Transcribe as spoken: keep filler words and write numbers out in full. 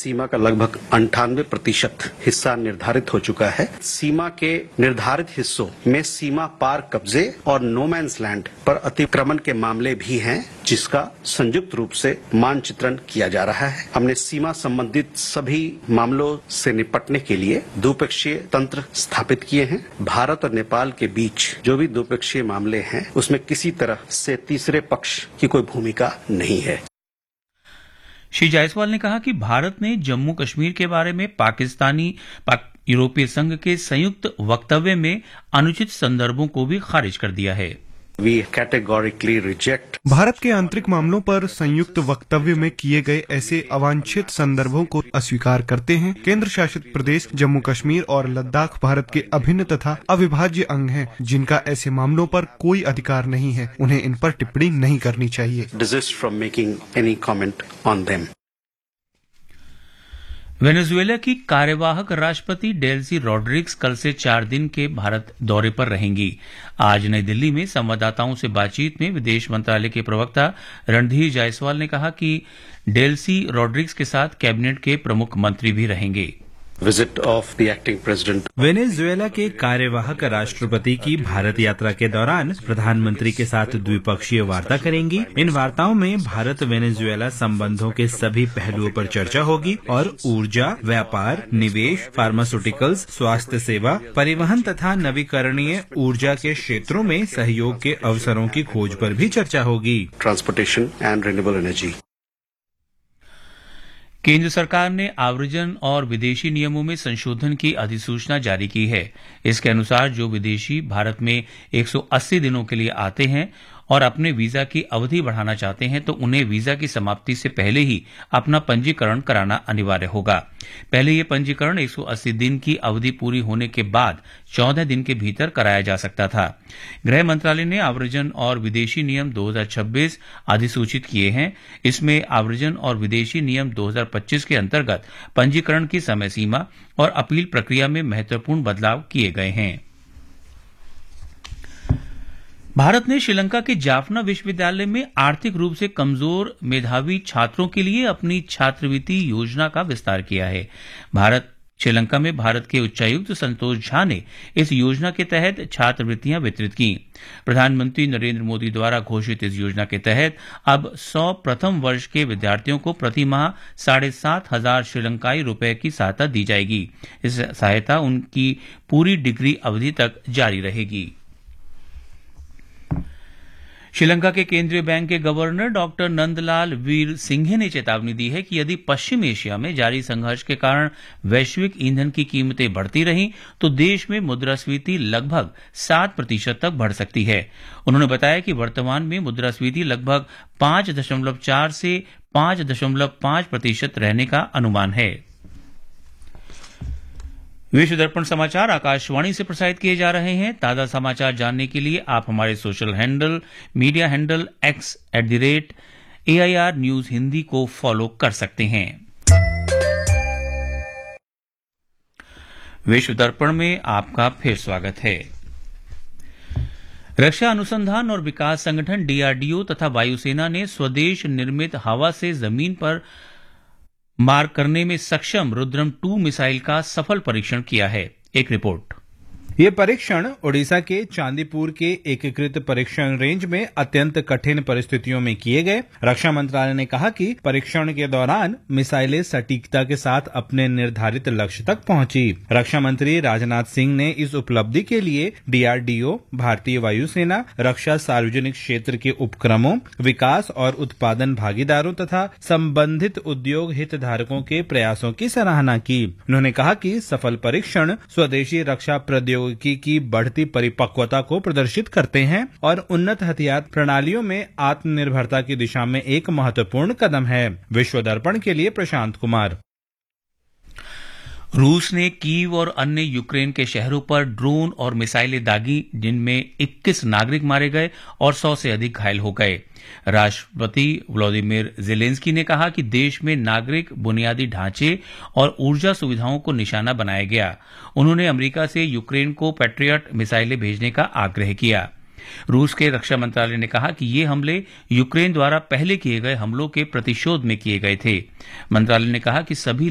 सीमा का लगभग अंठानवे प्रतिशत हिस्सा निर्धारित हो चुका है। सीमा के निर्धारित हिस्सों में सीमा पार कब्जे और नो मैंस लैंड पर अतिक्रमण के मामले भी हैं, जिसका संयुक्त रूप से मानचित्रण किया जा रहा है। हमने सीमा संबंधित सभी मामलों से निपटने के लिए द्विपक्षीय तंत्र स्थापित किए हैं। भारत और नेपाल के बीच जो भी द्विपक्षीय मामले हैं, उसमें किसी तरह से तीसरे पक्ष की कोई भूमिका नहीं है। श्री जायसवाल ने कहा कि भारत ने जम्मू कश्मीर के बारे में पाकिस्तानी पाक, यूरोपीय संघ के संयुक्त वक्तव्य में अनुचित संदर्भों को भी खारिज कर दिया है। We categorically reject भारत के आंतरिक मामलों पर संयुक्त वक्तव्य में किए गए ऐसे अवांछित संदर्भों को अस्वीकार करते हैं। केंद्र शासित प्रदेश जम्मू कश्मीर और लद्दाख भारत के अभिन्न तथा अविभाज्य अंग हैं, जिनका ऐसे मामलों पर कोई अधिकार नहीं है। उन्हें इन पर टिप्पणी नहीं करनी चाहिए। desist from making any comment on them. Venezuela की कार्यवाहक राष्ट्रपति डेल्सी रॉड्रिग्स कल से चार दिन के भारत दौरे पर रहेंगी। आज नई दिल्ली में संवाददाताओं से बातचीत में विदेश मंत्रालय के प्रवक्ता रणधीर जायसवाल ने कहा कि डेल्सी रॉड्रिग्स के साथ कैबिनेट के प्रमुख मंत्री भी रहेंगे। Visit of the acting president. Venezuela के कार्यवाहक राष्ट्रपति की भारत यात्रा के दौरान प्रधानमंत्री के साथ द्विपक्षीय वार्ता करेंगी। इन वार्ताओं में भारत वेनेजुएला संबंधों के सभी पहलुओं पर चर्चा होगी और ऊर्जा, व्यापार, निवेश, फार्मास्यूटिकल्स, स्वास्थ्य सेवा, परिवहन तथा नवीकरणीय ऊर्जा के क्षेत्रों में सहयोग के अवसरों की खोज पर भी चर्चा होगी। Transportation and renewable energy. केंद्र सरकार ने आव्रजन और विदेशी नियमों में संशोधन की अधिसूचना जारी की है। इसके अनुसार जो विदेशी भारत में एक सौ अस्सी दिनों के लिए आते हैं और अपने वीजा की अवधि बढ़ाना चाहते हैं तो उन्हें वीजा की समाप्ति से पहले ही अपना पंजीकरण कराना अनिवार्य होगा। पहले यह पंजीकरण एक सौ अस्सी दिन की अवधि पूरी होने के बाद चौदह दिन के भीतर कराया जा सकता था। गृह मंत्रालय ने आव्रजन और विदेशी नियम दो हज़ार छब्बीस अधिसूचित किए हैं। इसमें आव्रजन और विदेशी नियम दो हज़ार पच्चीस के अंतर्गत पंजीकरण की समय सीमा और अपील प्रक्रिया में महत्वपूर्ण बदलाव किए गए हैं। भारत ने श्रीलंका के जाफना विश्वविद्यालय में आर्थिक रूप से कमजोर मेधावी छात्रों के लिए अपनी छात्रवृत्ति योजना का विस्तार किया है। भारत श्रीलंका में भारत के उच्चायुक्त संतोष झा ने इस योजना के तहत छात्रवृत्तियां वितरित की। प्रधानमंत्री नरेंद्र मोदी द्वारा घोषित इस योजना के तहत अब सौ प्रथम वर्ष के विद्यार्थियों को प्रति माह साढ़े सात हजार श्रीलंकाई रुपए की सहायता दी जाएगी। इस सहायता उनकी पूरी डिग्री अवधि तक जारी रहेगी। श्रीलंका के केंद्रीय बैंक के गवर्नर डॉक्टर नंदलाल वीर सिंघे ने चेतावनी दी है कि यदि पश्चिम एशिया में जारी संघर्ष के कारण वैश्विक ईंधन की कीमतें बढ़ती रहीं तो देश में मुद्रास्फीति लगभग सात प्रतिशत तक बढ़ सकती है। उन्होंने बताया कि वर्तमान में मुद्रास्फीति लगभग पांच दशमलव चार से पांच दशमलव पांच प्रतिशत रहने का अनुमान है। विश्व दर्पण समाचार आकाशवाणी से प्रसारित किए जा रहे हैं। ताजा समाचार जानने के लिए आप हमारे social handle media handle x at the rate A I R news Hindi को फॉलो कर सकते हैं। विश्व दर्पण में आपका फिर स्वागत है। रक्षा अनुसंधान और विकास संगठन डी आर डी ओ तथा वायुसेना ने स्वदेश निर्मित हवा से जमीन पर मार करने में सक्षम रुद्रम टू मिसाइल का सफल परीक्षण किया है। एक रिपोर्ट। ये परीक्षण ओडिशा के चांदीपुर के एकीकृत परीक्षण रेंज में अत्यंत कठिन परिस्थितियों में किए गए। रक्षा मंत्रालय ने कहा कि परीक्षण के दौरान मिसाइलें सटीकता के साथ अपने निर्धारित लक्ष्य तक पहुंची। रक्षा मंत्री राजनाथ सिंह ने इस उपलब्धि के लिए डी आर डी ओ, भारतीय वायुसेना, रक्षा सार्वजनिक क्षेत्र के उपक्रमों, विकास और उत्पादन भागीदारों तथा संबंधित उद्योग हितधारकों के प्रयासों की सराहना की। उन्होंने कहा कि सफल परीक्षण स्वदेशी रक्षा प्रौद्योगिकी की बढ़ती परिपक्वता को प्रदर्शित करते हैं और उन्नत हथियार प्रणालियों में आत्मनिर्भरता की दिशा में एक महत्वपूर्ण कदम है। विश्व दर्पण के लिए प्रशांत कुमार। रूस ने कीव और अन्य यूक्रेन के शहरों पर ड्रोन और मिसाइलें दागी, जिनमें इक्कीस नागरिक मारे गए और सौ से अधिक घायल हो गए। राष्ट्रपति व्लादिमीर जेलेंस्की ने कहा कि देश में नागरिक बुनियादी ढांचे और ऊर्जा सुविधाओं को निशाना बनाया गया। उन्होंने अमेरिका से यूक्रेन को पैट्रियट मिसाइलें भेजने का आग्रह किया। रूस के रक्षा मंत्रालय ने कहा कि ये हमले यूक्रेन द्वारा पहले किए गए हमलों के प्रतिशोध में किए गए थे। मंत्रालय ने कहा कि सभी